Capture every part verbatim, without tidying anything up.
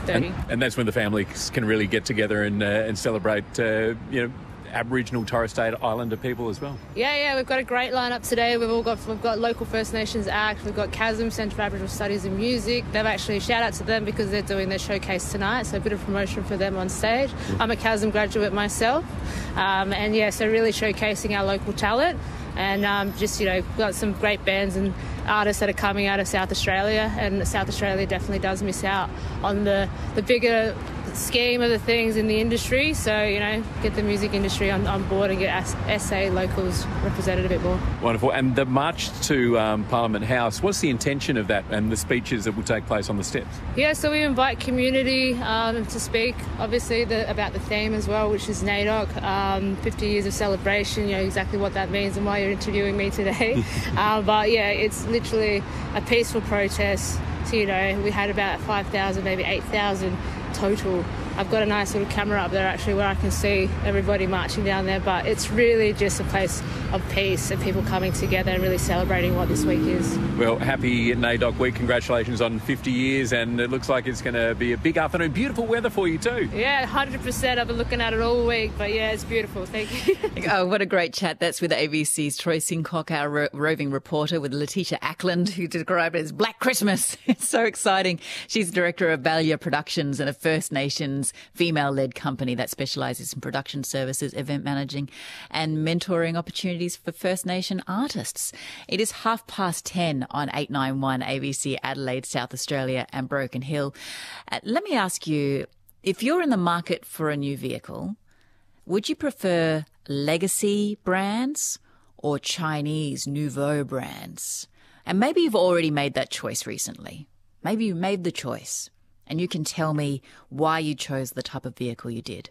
thirty. And, and that's when the families can really get together and uh, and celebrate, uh, you know, Aboriginal Torres Strait Islander people as well. Yeah, yeah, we've got a great lineup today. We've all got we've got local First Nations act. We've got Chasm Centre for Aboriginal Studies and Music. They've actually shout out to them because they're doing their showcase tonight. So a bit of promotion for them on stage. Mm. I'm a Chasm graduate myself, um, and yeah, so really showcasing our local talent. And um, just, you know, we've got some great bands and artists that are coming out of South Australia, and South Australia definitely does miss out on the, the bigger scheme of the things in the industry. So, you know, get the music industry on, on board and get S A locals represented a bit more. Wonderful. And the march to um, Parliament House, what's the intention of that and the speeches that will take place on the steps? Yeah, so we invite community um, to speak, obviously, the, about the theme as well, which is NAIDOC, um, fifty years of celebration, you know, exactly what that means and why you're interviewing me today. uh, but, yeah, it's literally a peaceful protest. So, you know, we had about five thousand, maybe eight thousand total. I've got a nice little camera up there actually where I can see everybody marching down there, but it's really just a place of peace and people coming together and really celebrating what this week is. Well, happy NAIDOC week. Congratulations on fifty years, and it looks like it's going to be a big afternoon. Beautiful weather for you too. Yeah, one hundred percent. I've been looking at it all week, but yeah, it's beautiful. Thank you. Oh, what a great chat. That's with A B C's Troy Sincock, our ro- roving reporter, with Letitia Ackland, who described it as Black Christmas. It's so exciting. She's director of Valia Productions and a First Nations female-led company that specialises in production services, event managing and mentoring opportunities for First Nation artists. It is half past ten on eight ninety-one A B C Adelaide, South Australia and Broken Hill. Uh, let me ask you, if you're in the market for a new vehicle, would you prefer legacy brands or Chinese nouveau brands? And maybe you've already made that choice recently. Maybe you made the choice and you can tell me why you chose the type of vehicle you did.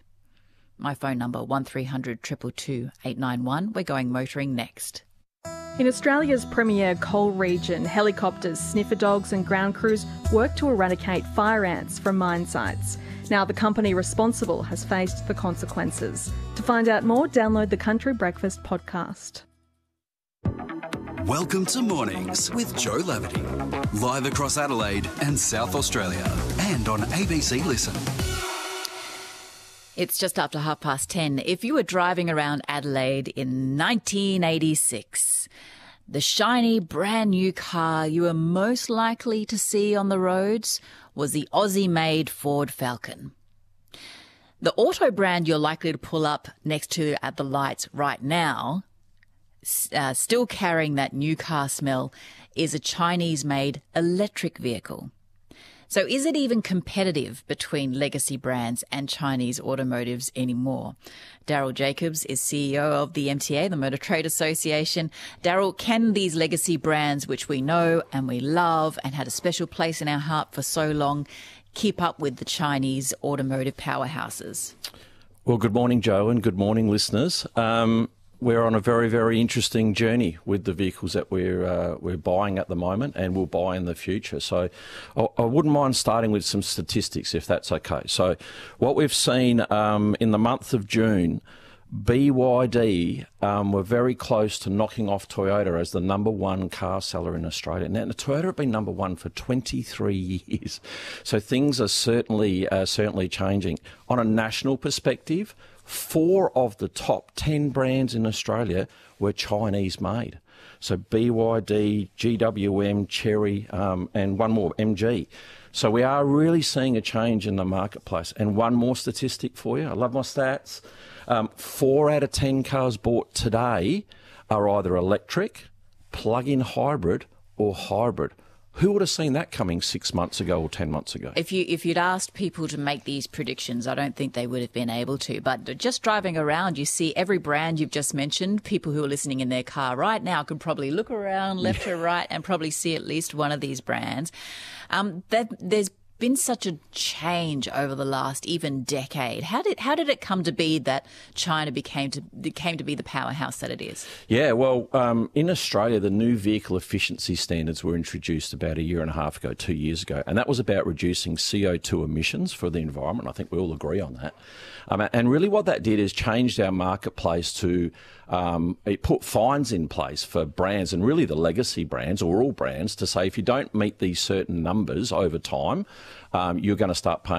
My phone number, one three hundred two two two eight nine one. We're going motoring next. In Australia's premier coal region, helicopters, sniffer dogs and ground crews work to eradicate fire ants from mine sites. Now the company responsible has faced the consequences. To find out more, download the Country Breakfast podcast. Welcome to Mornings with Joe Lavity, live across Adelaide and South Australia and on A B C Listen. It's just after half past ten. If you were driving around Adelaide in nineteen eighty-six, the shiny brand new car you were most likely to see on the roads was the Aussie-made Ford Falcon. The auto brand you're likely to pull up next to at the lights right now, Uh, still carrying that new car smell, is a Chinese-made electric vehicle. So is it even competitive between legacy brands and Chinese automotives anymore? Daryl Jacobs is C E O of the M T A, the Motor Trade Association. Daryl, can these legacy brands, which we know and we love and had a special place in our heart for so long, keep up with the Chinese automotive powerhouses? Well, good morning, Joe, and good morning, listeners. Um, We're on a very, very interesting journey with the vehicles that we're uh, we're buying at the moment and will buy in the future. So I, I wouldn't mind starting with some statistics, if that's okay. So what we've seen um, in the month of June, B Y D um, were very close to knocking off Toyota as the number one car seller in Australia. Now, Toyota have been number one for twenty-three years. So things are certainly uh, certainly changing. On a national perspective, four of the top ten brands in Australia were Chinese-made. So B Y D, G W M, Chery, um, and one more, M G. So we are really seeing a change in the marketplace. And one more statistic for you. I love my stats. Um, four out of ten cars bought today are either electric, plug-in hybrid, or hybrid. Who would have seen that coming six months ago or ten months ago? If you if you'd asked people to make these predictions, I don't think they would have been able to. But just driving around, you see every brand you've just mentioned. People who are listening in their car right now can probably look around left to right and probably see at least one of these brands. Um, there's been such a change over the last even decade. How did how did it come to be that China became to came to be the powerhouse that it is? Yeah, well, um, in Australia, the new vehicle efficiency standards were introduced about a year and a half ago, two years ago, and that was about reducing C O two emissions for the environment. I think we all agree on that. Um, and really what that did is changed our marketplace to, um, it put fines in place for brands and really the legacy brands or all brands to say if you don't meet these certain numbers over time, um, you're going to start paying